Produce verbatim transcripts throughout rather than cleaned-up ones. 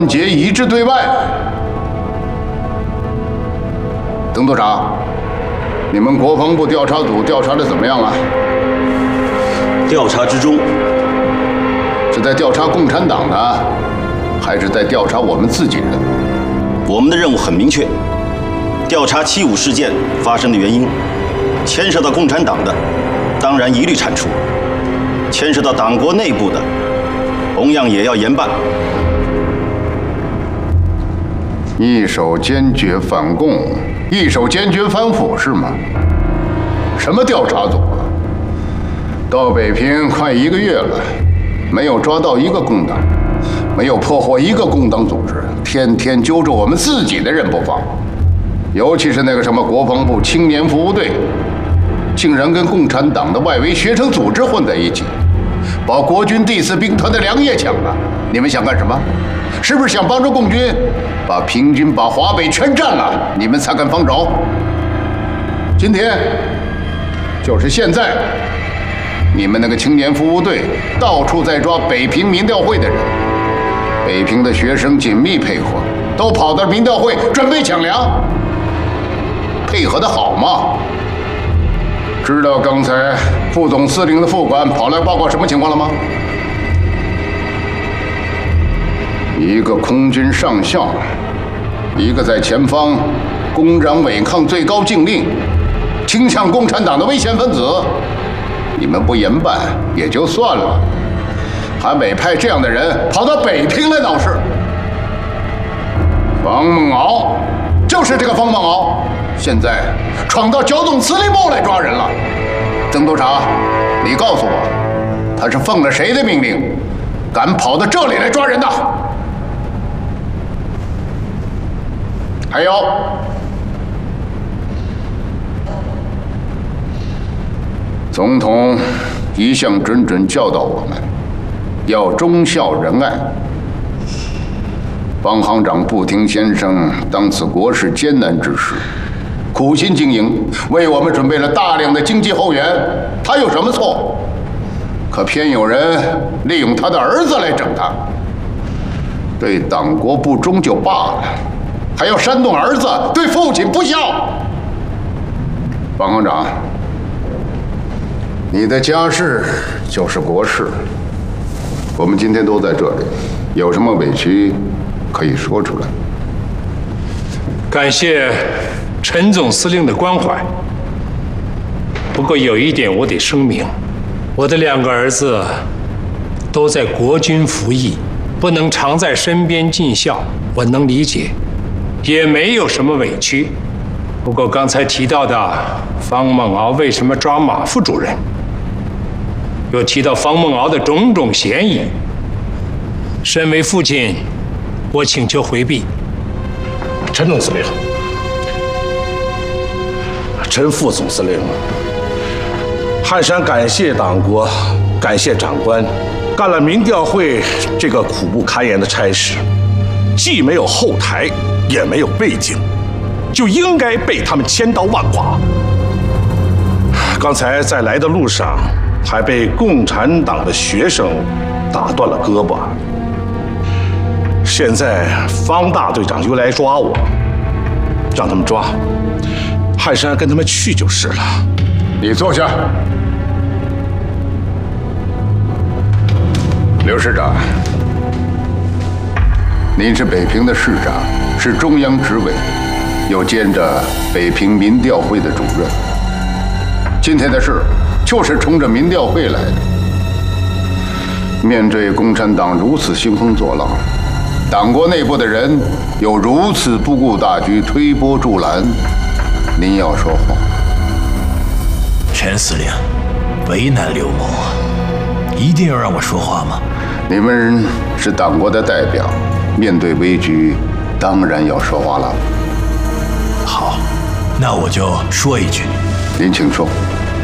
节一致对外。邓督察，你们国防部调查组调查的怎么样了？ 调查之中， 是在调查共产党呢，还是在调查我们自己人？ 我们的任务很明确，调查七五事件发生的原因，牵涉到共产党的，当然一律铲除；牵涉到党国内部的，同样也要严办。 一手坚决反共，一手坚决反腐，是吗？什么调查组啊？到北平快一个月了，没有抓到一个共党，没有破获一个共党组织，天天揪着我们自己的人不放。尤其是那个什么国防部青年服务队，竟然跟共产党的外围学生组织混在一起，把国军第四兵团的粮液抢了。你们想干什么？是不是想帮助共军把平津、把华北全占了？你们才敢放手？今天，就是现在，你们那个青年服务队到处在抓北平民调会的人，北平的学生紧密配合，都跑到民调会准备抢粮，配合的好吗？知道刚才副总司令的副官跑来报告什么情况了吗？一个空军上校，一个在前方公然违抗最高禁令，倾向共产党的危险分子，你们不严办也就算了，还委派这样的人跑到北平来闹事。方孟敖，就是这个方孟敖，现在闯到剿总司令部来抓人了。曾督察，你告诉我，他是奉了谁的命令，敢跑到这里来抓人的？还有，总统一向谆谆教导我们，要忠孝仁爱。方行长步听先生当此国事艰难之时，苦心经营，为我们准备了大量的经济后援，他有什么错？可偏有人利用他的儿子来整他，对党国不忠就罢了，还要煽动儿子对父亲不孝。方行长，你的家事就是国事，我们今天都在这里，有什么委屈可以说出来。 感谢陈总司令的关怀，不过有一点我得声明，我的两个儿子都在国军服役，不能常在身边尽孝，我能理解，也没有什么委屈。不过刚才提到的方孟敖为什么抓马副主任，又提到方孟敖的种种嫌疑，身为父亲，我请求回避。 陈总司令，陈副总司令，汉山感谢党国，感谢长官，干了民调会这个苦不堪言的差事，既没有后台，也没有背景，就应该被他们千刀万剐。刚才在来的路上，还被共产党的学生打断了胳膊。现在方大队长又来抓我，让他们抓，汉山跟他们去就是了。 你坐下。刘师长，您是北平的市长，是中央执委，又兼着北平民调会的主任。今天的事就是冲着民调会来的。面对共产党如此兴风作浪，党国内部的人又如此不顾大局，推波助澜，您要说话。 陈司令，为难刘某啊，一定要让我说话吗？ 你们是党国的代表，面对危局，当然要说话了。 好，那我就说一句。 您请说。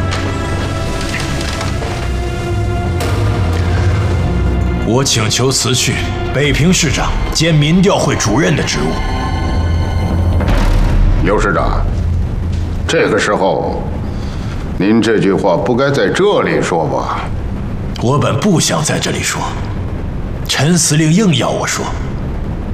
我请求辞去北平市长兼民调会主任的职务。 刘师长，这个时候，您这句话不该在这里说吧？ 我本不想在这里说，陈司令硬要我说。